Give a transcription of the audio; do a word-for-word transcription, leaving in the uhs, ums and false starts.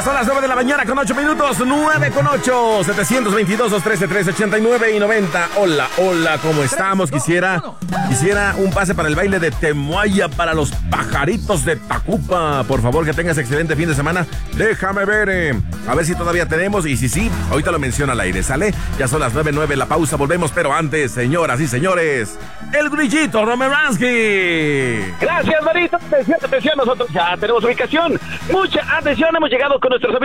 Ya son las nueve de la mañana con ocho minutos, nueve con ocho, setecientos veintidós, doscientos trece, trescientos ochenta y nueve y noventa. Hola, hola, ¿cómo estamos? Quisiera, quisiera un pase para el baile de Temuaya para los pajaritos de Tacupa. Por favor, que tengas excelente fin de semana. Déjame ver, eh, a ver si todavía tenemos. Y si sí, ahorita lo menciono al aire, ¿sale? Ya son las nueve, nueve, la pausa, volvemos. Pero antes, señoras y señores, el grillito Romeransky. Gracias, Marito. Atención, atención, nosotros ya tenemos ubicación. Mucha atención, hemos llegado con nuestros